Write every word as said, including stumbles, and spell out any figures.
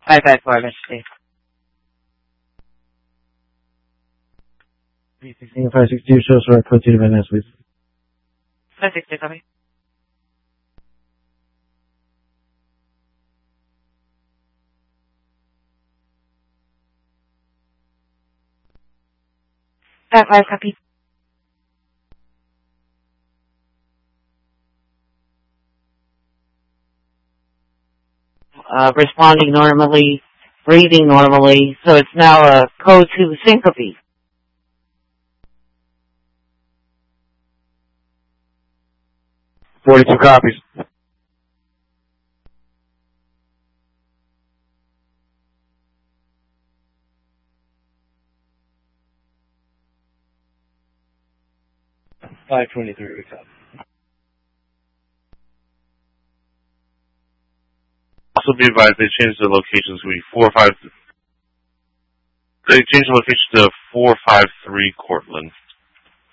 five five four, Mister Steve. B sixteen five six two, show sort code two to Van Ness, please. five six two, copy. five five, copy. Uh, responding normally, breathing normally, so it's now a code to syncope. forty-two copies. five twenty-three, copy. Also be advised they changed the locations to be four five. They changed the location to four five three Cortland.